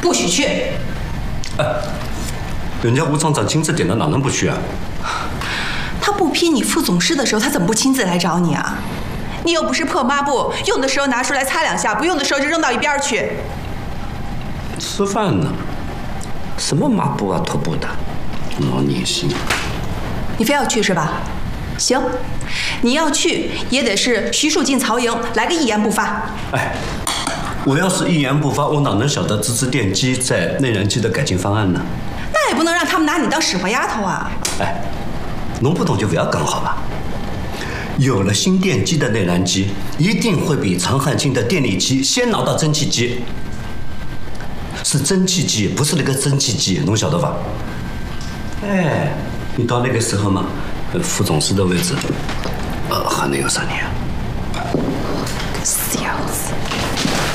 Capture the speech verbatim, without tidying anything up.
不许去。 哎，人家吴厂长亲自点的，哪能不去啊？ 他不批你副总师的时候，他怎么不亲自来找你啊？你又不是破抹布，用的时候拿出来擦两下，不用的时候就扔到一边去。 吃饭呢？什么抹布啊、拖布的，老年心。 你非要去是吧？行，你要去也得是徐树进曹营来个一言不发。 哎，我要是一言不发，我哪能晓得这次电机在内燃机的改进方案呢？ 那也不能让他们拿你当使唤丫头啊！ 哎，侬不懂就不要讲好吧。有了新电机的内燃机，一定会比常汉卿的电力机先拿到蒸汽机。是蒸汽机，不是那个蒸汽机，侬晓得吧？哎，你到那个时候嘛，副总师的位置，呃，还能有三年。